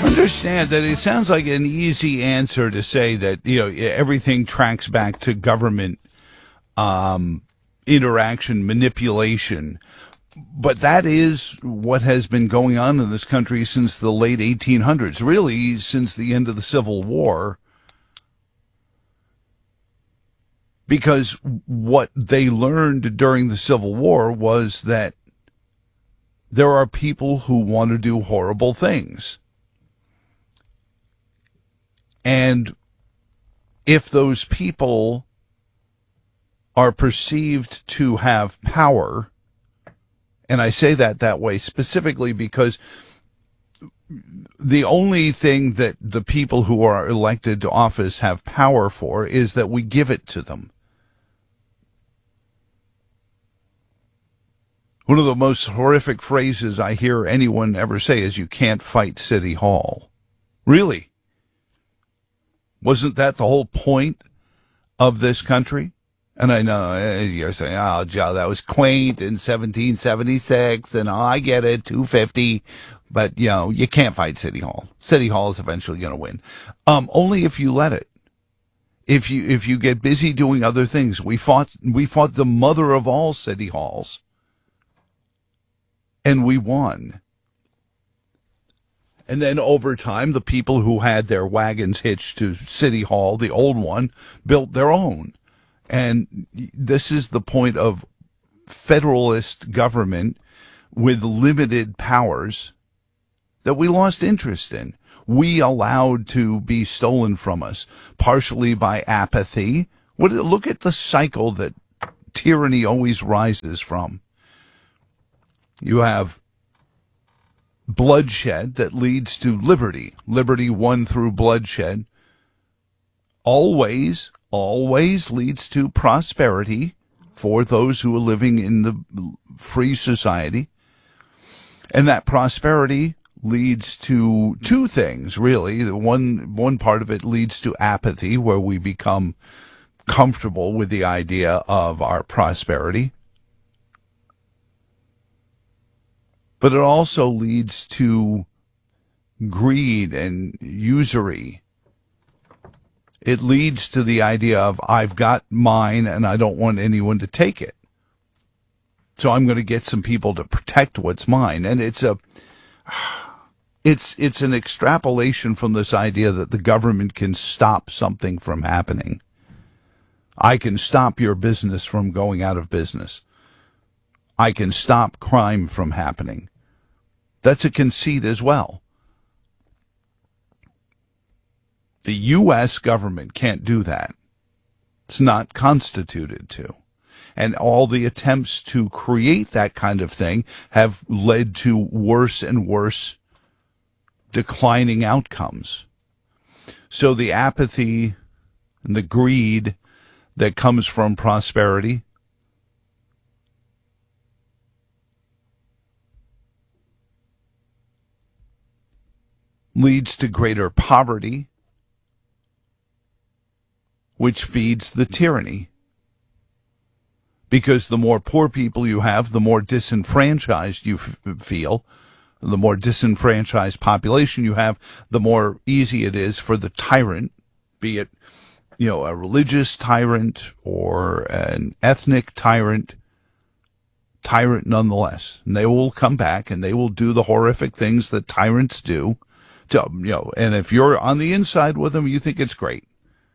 Understand that it sounds like an easy answer to say that, everything tracks back to government interaction, manipulation. But that is what has been going on in this country since the late 1800s, really since the end of the Civil War. Because what they learned during the Civil War was that there are people who want to do horrible things. And if those people are perceived to have power, and I say that way specifically because the only thing that the people who are elected to office have power for is that we give it to them. One of the most horrific phrases I hear anyone ever say is, "You can't fight City Hall." Really? Wasn't that the whole point of this country? And I know you're saying, "Oh, Joe, that was quaint in 1776, and I get it, 250, but you can't fight City Hall. City Hall is eventually going to win, only if you let it. If you get busy doing other things, we fought the mother of all city halls, and we won. And then over time, the people who had their wagons hitched to City Hall, the old one, built their own. And this is the point of federalist government with limited powers that we lost interest in. We allowed to be stolen from us, partially by apathy. Look at the cycle that tyranny always rises from. You have bloodshed that leads to liberty. Liberty won through bloodshed. Always leads to prosperity for those who are living in the free society. And that prosperity leads to two things, really. One part of it leads to apathy, where we become comfortable with the idea of our prosperity. But it also leads to greed and usury. It leads to the idea of, I've got mine and I don't want anyone to take it. So I'm going to get some people to protect what's mine. And it's an extrapolation from this idea that the government can stop something from happening. I can stop your business from going out of business. I can stop crime from happening. That's a conceit as well. The U.S. government can't do that. It's not constituted to. And all the attempts to create that kind of thing have led to worse and worse declining outcomes. So the apathy and the greed that comes from prosperity leads to greater poverty, which feeds the tyranny. Because the more poor people you have, the more disenfranchised you feel. The more disenfranchised population you have, the more easy it is for the tyrant, be it, a religious tyrant or an ethnic tyrant nonetheless. And they will come back and they will do the horrific things that tyrants do. And if you're on the inside with them, you think it's great.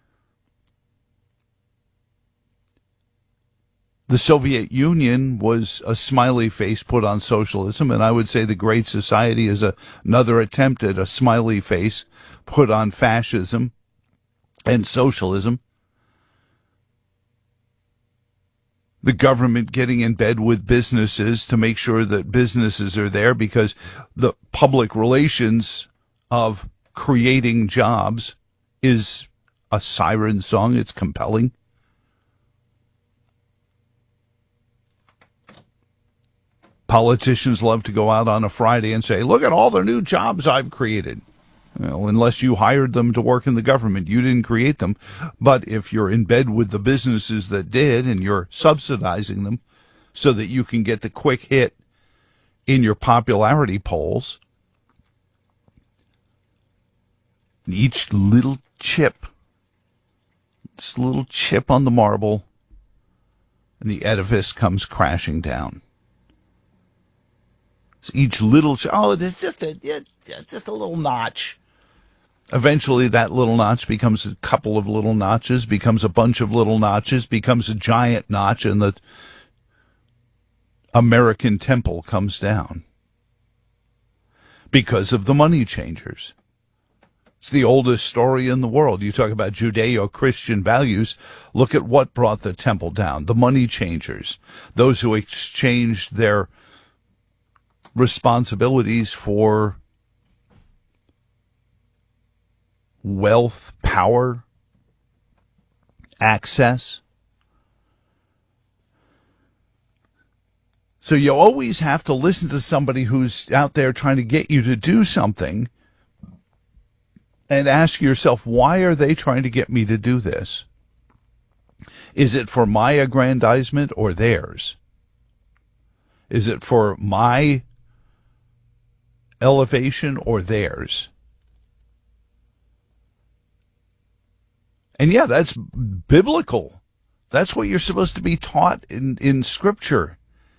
The Soviet Union was a smiley face put on socialism, and I would say the Great Society is another attempt at a smiley face put on fascism and socialism. The government getting in bed with businesses to make sure that businesses are there, because the public relations of creating jobs is a siren song. It's compelling. Politicians love to go out on a Friday and say, look at all the new jobs I've created. Well, unless you hired them to work in the government, you didn't create them. But if you're in bed with the businesses that did and you're subsidizing them so that you can get the quick hit in your popularity polls, Each little chip, this little chip on the marble, and the edifice comes crashing down. So each little, there's just a little notch. Eventually, that little notch becomes a couple of little notches, becomes a bunch of little notches, becomes a giant notch, and the American temple comes down because of the money changers. It's the oldest story in the world. You talk about Judeo-Christian values. Look at what brought the temple down. The money changers, those who exchanged their responsibilities for wealth, power, access. So you always have to listen to somebody who's out there trying to get you to do something and ask yourself, why are they trying to get me to do this? Is it for my aggrandizement or theirs? Is it for my elevation or theirs? And yeah, that's biblical. That's what you're supposed to be taught in Scripture.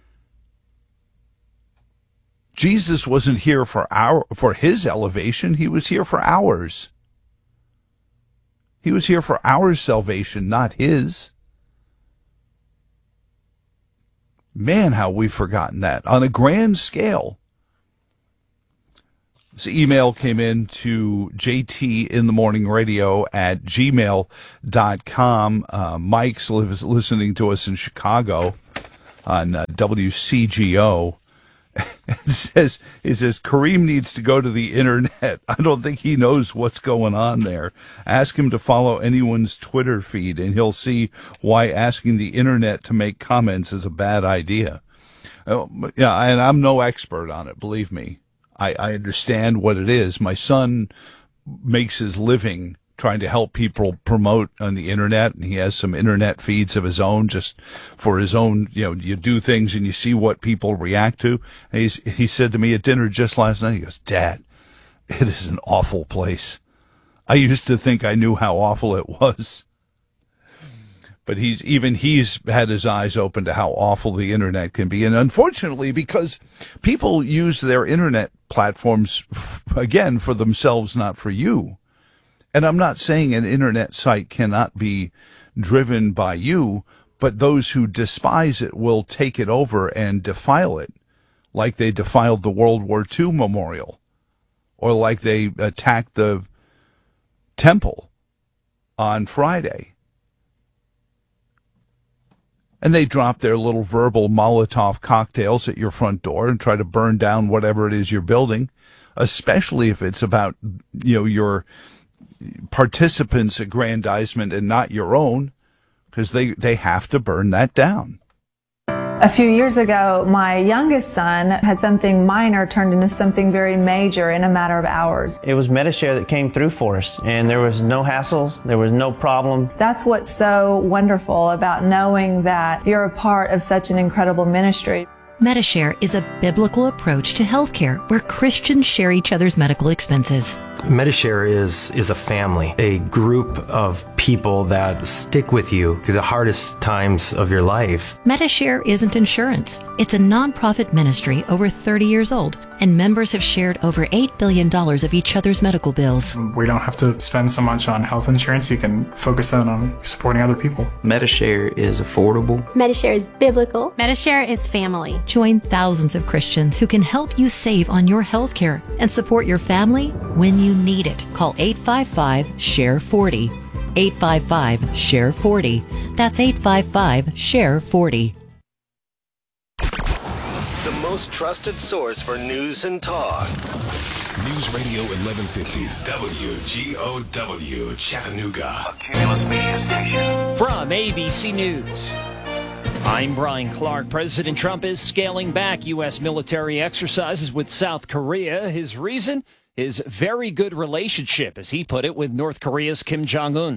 Jesus wasn't here for his elevation. He was here for ours. He was here for our salvation, not his. Man, how we've forgotten that on a grand scale. This email came in to jtinthemorningradio@gmail.com. Mike's listening to us in Chicago on WCGO. It says, Kareem needs to go to the internet. I don't think he knows what's going on there. Ask him to follow anyone's Twitter feed, and he'll see why asking the internet to make comments is a bad idea. Yeah, and I'm no expert on it, believe me. I understand what it is. My son makes his living trying to help people promote on the internet, and he has some internet feeds of his own just for his own, you do things and you see what people react to. And he said to me at dinner just last night, he goes, Dad, it is an awful place. I used to think I knew how awful it was. But he's had his eyes open to how awful the internet can be. And unfortunately, because people use their internet platforms, again, for themselves, not for you. And I'm not saying an internet site cannot be driven by you, but those who despise it will take it over and defile it, like they defiled the World War II memorial, or like they attacked the temple on Friday. And they drop their little verbal Molotov cocktails at your front door and try to burn down whatever it is you're building, especially if it's about, your participants' aggrandizement and not your own, because they have to burn that down. A few years ago, my youngest son had something minor turned into something very major in a matter of hours. It was Medi-Share that came through for us, and there was no hassles, there was no problem. That's what's so wonderful about knowing that you're a part of such an incredible ministry. Medi-Share is a biblical approach to healthcare where Christians share each other's medical expenses. Medi-Share is a family, a group of people that stick with you through the hardest times of your life. Medi-Share isn't insurance. It's a nonprofit ministry over 30 years old, and members have shared over $8 billion of each other's medical bills. We don't have to spend so much on health insurance. You can focus that on supporting other people. Medi-Share is affordable. Medi-Share is biblical. Medi-Share is family. Join thousands of Christians who can help you save on your health care and support your family when you need it. Call 855-SHARE-40. 855-SHARE-40. That's 855-SHARE-40. The most trusted source for news and talk. News Radio 1150 WGOW Chattanooga. A Cumulus Media Station. From ABC News, I'm Brian Clark. President Trump is scaling back U.S. military exercises with South Korea. His reason? His very good relationship, as he put it, with North Korea's Kim Jong-un.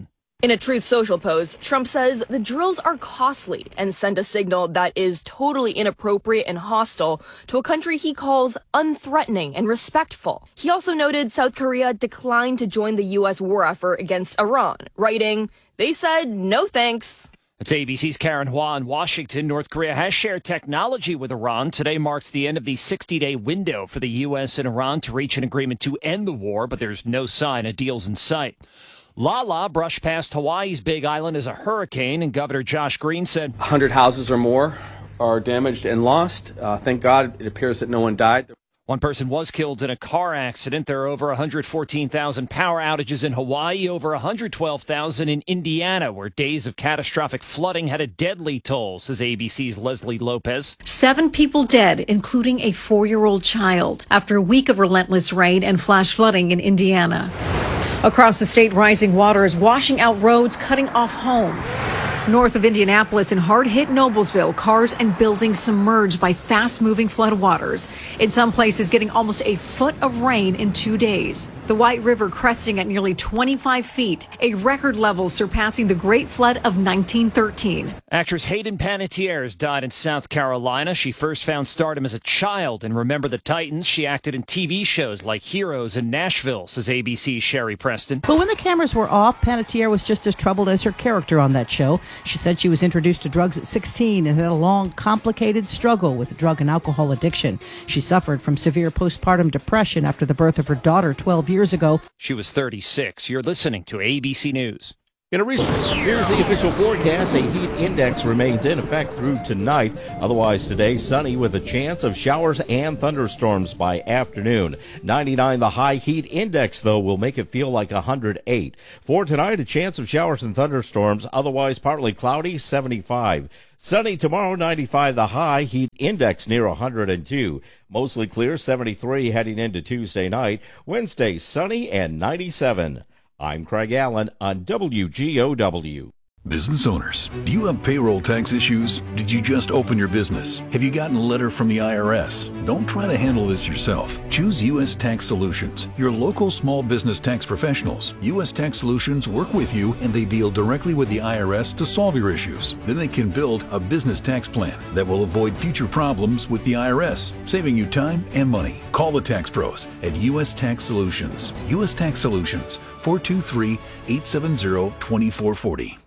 In a Truth Social post, Trump says the drills are costly and send a signal that is totally inappropriate and hostile to a country he calls unthreatening and respectful. He also noted South Korea declined to join the U.S. war effort against Iran, writing, "They said no thanks." It's ABC's Karen Hua in Washington. North Korea has shared technology with Iran. Today marks the end of the 60-day window for the U.S. and Iran to reach an agreement to end the war, but there's no sign of deals in sight. Lala brushed past Hawaii's Big Island as a hurricane, and Governor Josh Green said 100 houses or more are damaged and lost. Thank God it appears that no one died. One person was killed in a car accident. There are over 114,000 power outages in Hawaii, over 112,000 in Indiana, where days of catastrophic flooding had a deadly toll, says ABC's Leslie Lopez. 7 people dead, including a 4-year-old child, after a week of relentless rain and flash flooding in Indiana. Across the state, rising water is washing out roads, cutting off homes. North of Indianapolis in hard-hit Noblesville, cars and buildings submerged by fast-moving floodwaters. In some places, getting almost a foot of rain in 2 days. The White River cresting at nearly 25 feet, a record level surpassing the Great Flood of 1913. Actress Hayden Panettiere has died in South Carolina. She first found stardom as a child. And Remember the Titans, she acted in TV shows like Heroes and Nashville, says ABC's Sherry Preston. But when the cameras were off, Panettiere was just as troubled as her character on that show. She said she was introduced to drugs at 16 and had a long, complicated struggle with drug and alcohol addiction. She suffered from severe postpartum depression after the birth of her daughter 12 years ago. She was 36. You're listening to ABC News. In a recent, here's the official forecast. A heat index remains in effect through tonight. Otherwise today, sunny with a chance of showers and thunderstorms by afternoon. 99 the high. Heat index, though, will make it feel like 108. For tonight, a chance of showers and thunderstorms. Otherwise, partly cloudy, 75. Sunny tomorrow, 95 the high. Heat index near 102. Mostly clear, 73 heading into Tuesday night. Wednesday, sunny and 97. I'm Craig Allen on WGOW. Business owners, do you have payroll tax issues? Did you just open your business? Have you gotten a letter from the IRS? Don't try to handle this yourself. Choose U.S. Tax Solutions, your local small business tax professionals. U.S. Tax Solutions work with you and they deal directly with the IRS to solve your issues. Then they can build a business tax plan that will avoid future problems with the IRS, saving you time and money. Call the tax pros at U.S. Tax Solutions. U.S. Tax Solutions, 423-870-2440.